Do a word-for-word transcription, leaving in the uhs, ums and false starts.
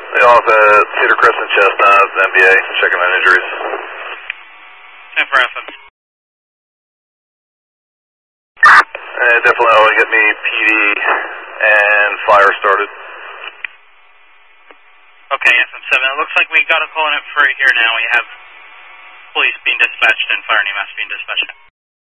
They all have uh, Cedar Crest and Chestnut, M B A, checking on injuries. ten for F M. Uh, definitely want to get me P D and fire started. Okay, F M seven. It looks like we got a call in it for here now. We have police being dispatched and fire and E M S being dispatched.